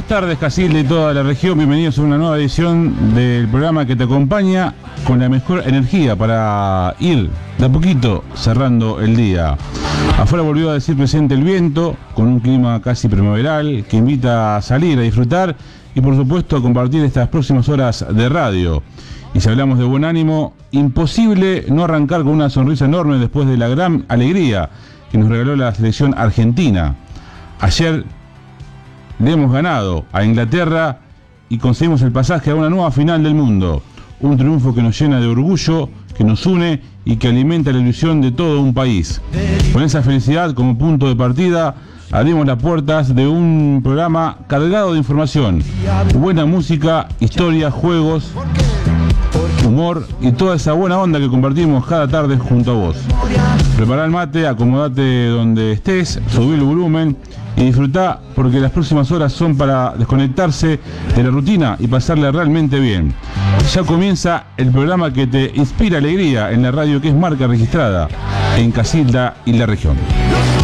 buenas tardes, Casilda y toda la región. Bienvenidos a una nueva edición del programa que te acompaña con la mejor energía para ir de a poquito cerrando el día. Afuera volvió a decir presente el viento, con un clima casi primaveral que invita a salir, a disfrutar y por supuesto a compartir estas próximas horas de radio. Y si hablamos de buen ánimo, imposible no arrancar con una sonrisa enorme después de la gran alegría que nos regaló la selección argentina. Ayer le hemos ganado a Inglaterra y conseguimos el pasaje a una nueva final del mundo. Un triunfo que nos llena de orgullo, que nos une y que alimenta la ilusión de todo un país. Con esa felicidad como punto de partida, abrimos las puertas de un programa cargado de información, buena música, historia, juegos, humor y toda esa buena onda que compartimos cada tarde junto a vos. Prepará el mate, acomodate donde estés, subí el volumen y disfrutá porque las próximas horas son para desconectarse de la rutina y pasarla realmente bien. Ya comienza el programa que te inspira alegría en la radio que es marca registrada en Casilda y la región.